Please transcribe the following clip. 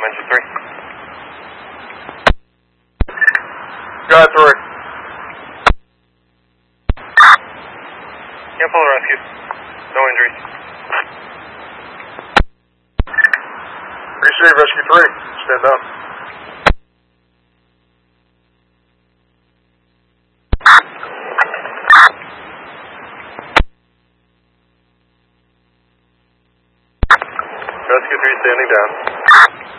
Dimension 3. Got 3. Cancel the rescue. No injuries. Receive Rescue 3. Stand down. Rescue 3 standing down.